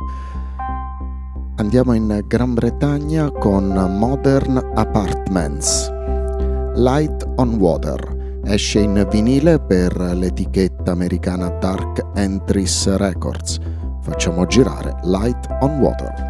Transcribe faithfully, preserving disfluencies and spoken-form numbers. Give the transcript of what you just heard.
Andiamo in Gran Bretagna con Modern Apartments. Light on Water esce in vinile per l'etichetta americana Dark Entries Records. Facciamo girare Light on Water.